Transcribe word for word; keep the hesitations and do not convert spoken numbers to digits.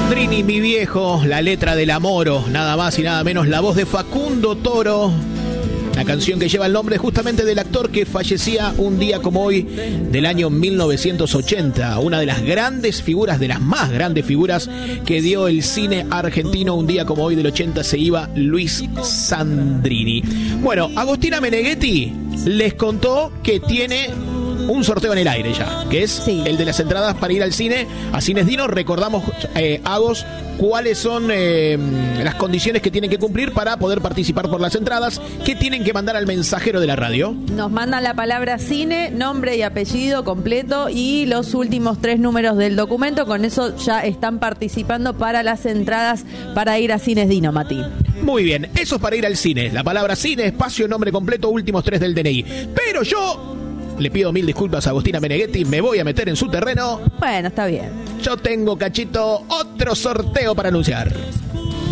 Sandrini, mi viejo, la letra del Amoro, nada más y nada menos, la voz de Facundo Toro. La canción que lleva el nombre justamente del actor que fallecía un día como hoy del año mil novecientos ochenta. Una de las grandes figuras, de las más grandes figuras que dio el cine argentino. Un día como hoy del ochenta se iba Luis Sandrini. Bueno, Agostina Meneghetti les contó que tiene un sorteo en el aire ya, que es sí. el de las entradas para ir al cine, a Cines Dino. Recordamos, eh, Agos, cuáles son eh, las condiciones que tienen que cumplir para poder participar por las entradas. ¿Qué tienen que mandar al mensajero de la radio? Nos mandan la palabra cine, nombre y apellido completo y los últimos tres números del documento. Con eso ya están participando para las entradas para ir a Cines Dino, Mati. Muy bien, eso es para ir al cine. La palabra cine, espacio, nombre completo, últimos tres del D N I. Pero yo le pido mil disculpas a Agostina Meneghetti, me voy a meter en su terreno. Bueno, está bien. Yo tengo, Cachito, otro sorteo para anunciar.